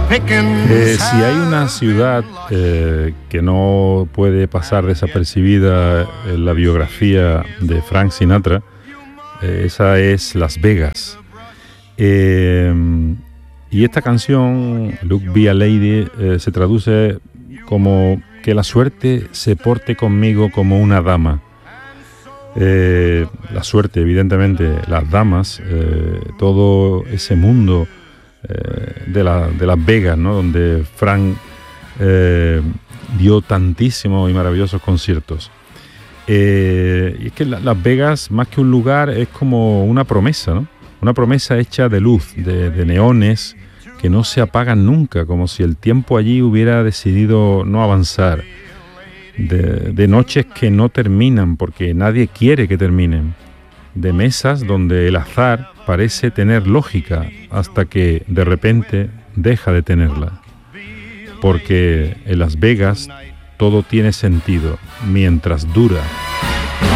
Si hay una ciudad que no puede pasar desapercibida en la biografía de Frank Sinatra, esa es Las Vegas. Y esta canción, Look Be a Lady, se traduce como que la suerte se porte conmigo como una dama. La suerte, evidentemente, las damas, todo ese mundo de Las Vegas, ¿no? Donde Frank dio tantísimos y maravillosos conciertos. Y es que Las Vegas, más que un lugar, es como una promesa, ¿no? Una promesa hecha de luz, de neones que no se apagan nunca, como si el tiempo allí hubiera decidido no avanzar. De noches que no terminan porque nadie quiere que terminen. De mesas donde el azar parece tener lógica hasta que de repente deja de tenerla. Porque en Las Vegas todo tiene sentido mientras dura.